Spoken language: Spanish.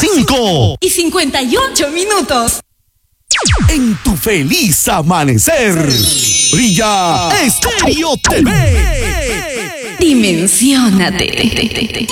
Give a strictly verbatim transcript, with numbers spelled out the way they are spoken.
cinco y cincuenta y ocho minutos. En tu feliz amanecer, brilla Estéreo T V. Dimensiónate.